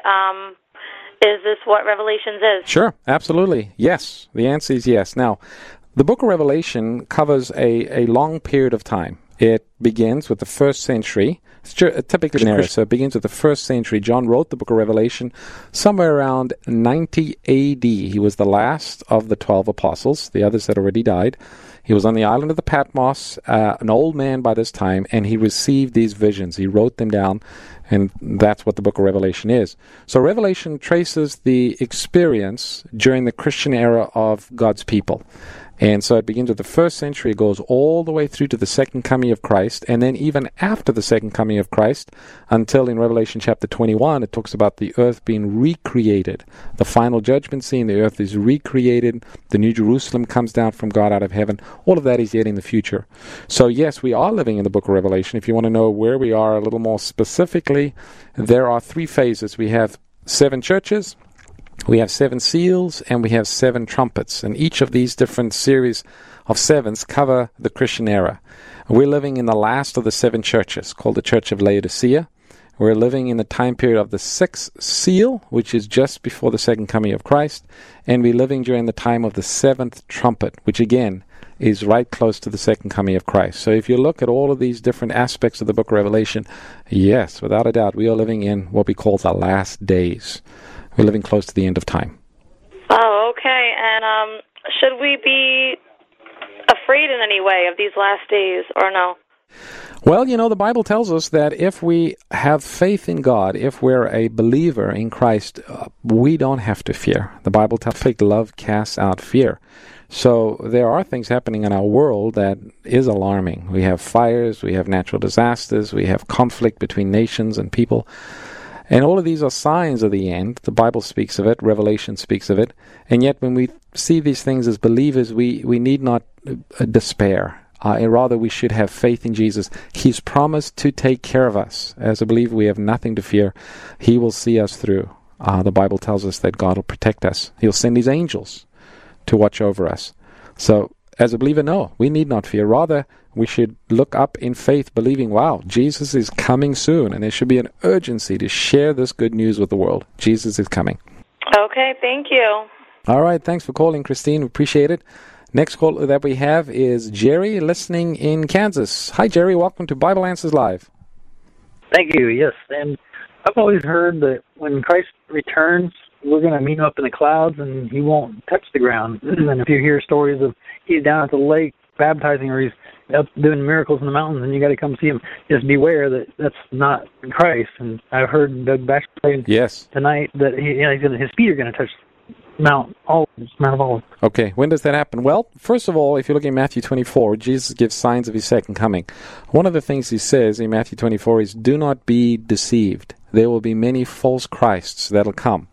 Is this what Revelations is? Sure, absolutely. Yes, the answer is yes. Now, the book of Revelation covers a long period of time. It begins with the first century. It's typically generic, so it begins with the first century. John wrote the book of Revelation somewhere around 90 A.D. He was the last of the 12 apostles. The others had already died. He was on the island of the Patmos, an old man by this time, and he received these visions. He wrote them down, and that's what the book of Revelation is. So Revelation traces the experience during the Christian era of God's people. And so it begins with the first century, it goes all the way through to the second coming of Christ, and then even after the second coming of Christ, until in Revelation chapter 21, it talks about the earth being recreated. The final judgment scene, the earth is recreated, the New Jerusalem comes down from God out of heaven. All of that is yet in the future. So yes, we are living in the book of Revelation. If you want to know where we are a little more specifically, there are 3 phases. We have 7 churches, we have 7 seals, and we have 7 trumpets. And each of these different series of 7s cover the Christian era. We're living in the last of the 7 churches, called the Church of Laodicea. We're living in the time period of the 6th seal, which is just before the second coming of Christ. And we're living during the time of the 7th trumpet, which again is right close to the second coming of Christ. So if you look at all of these different aspects of the book of Revelation, yes, without a doubt, we are living in what we call the last days. We're living close to the end of time. Oh, okay. And should we be afraid in any way of these last days, or no? Well, you know, the Bible tells us that if we have faith in God, if we're a believer in Christ, we don't have to fear. The Bible tells us love casts out fear. So there are things happening in our world that is alarming. We have fires, we have natural disasters, we have conflict between nations and people. And all of these are signs of the end. The Bible speaks of it. Revelation speaks of it. And yet when we see these things as believers, we need not despair. Rather, we should have faith in Jesus. He's promised to take care of us. As a believer, we have nothing to fear. He will see us through. The Bible tells us that God will protect us. He'll send His angels to watch over us. So, as a believer, no, we need not fear. Rather, we should look up in faith, believing, wow, Jesus is coming soon, and there should be an urgency to share this good news with the world. Jesus is coming. Okay, thank you. All right, thanks for calling, Christine. We appreciate it. Next call that we have is Jerry, listening in Kansas. Hi, Jerry. Welcome to Bible Answers Live. Thank you, yes. And I've always heard that when Christ returns, we're going to meet him up in the clouds, and he won't touch the ground. And if you hear stories of he's down at the lake baptizing, or he's up doing miracles in the mountains, and you got to come see him, just beware that that's not Christ. And I've heard Doug Baxter say tonight that his feet are going to touch Mount of Olives. Okay, when does that happen? Well, first of all, if you look at Matthew 24, Jesus gives signs of his second coming. One of the things he says in Matthew 24 is, do not be deceived. There will be many false Christs that'll come,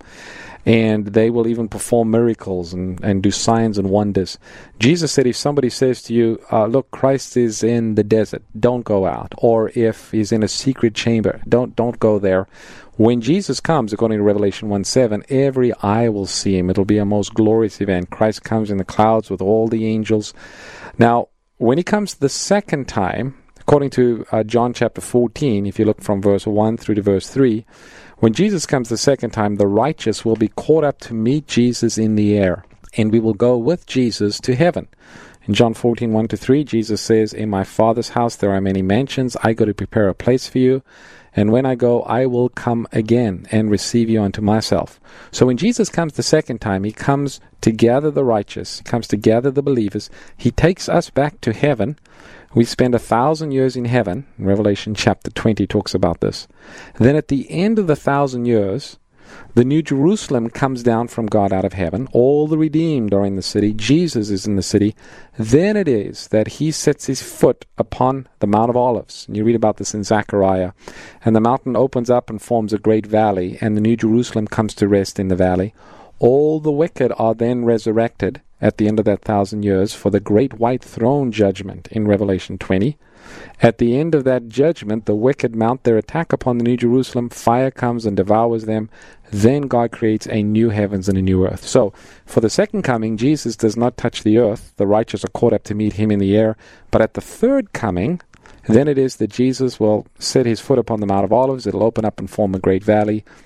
and they will even perform miracles and do signs and wonders. Jesus said, if somebody says to you, look, Christ is in the desert, don't go out. Or if he's in a secret chamber, don't go there. When Jesus comes, according to Revelation 1:7, every eye will see him. It'll be a most glorious event. Christ comes in the clouds with all the angels. Now, when he comes the second time, according to John chapter 14, if you look from verse 1 through to verse 3, when Jesus comes the second time, the righteous will be caught up to meet Jesus in the air, and we will go with Jesus to heaven. In John 14, 1-3, Jesus says, in my Father's house there are many mansions. I go to prepare a place for you. And when I go, I will come again and receive you unto myself. So when Jesus comes the second time, he comes to gather the righteous. He comes to gather the believers. He takes us back to heaven. We spend 1,000 years in heaven. Revelation chapter 20 talks about this. Then at the end of the 1,000 years, the New Jerusalem comes down from God out of heaven. All the redeemed are in the city. Jesus is in the city. Then it is that he sets his foot upon the Mount of Olives. And you read about this in Zechariah. And the mountain opens up and forms a great valley, and the New Jerusalem comes to rest in the valley. All the wicked are then resurrected at the end of that 1,000 years for the great white throne judgment in Revelation 20. At the end of that judgment, the wicked mount their attack upon the New Jerusalem. Fire comes and devours them. Then God creates a new heavens and a new earth. So, for the second coming, Jesus does not touch the earth. The righteous are caught up to meet him in the air. But at the third coming, then it is that Jesus will set his foot upon the Mount of Olives. It'll open up and form a great valley.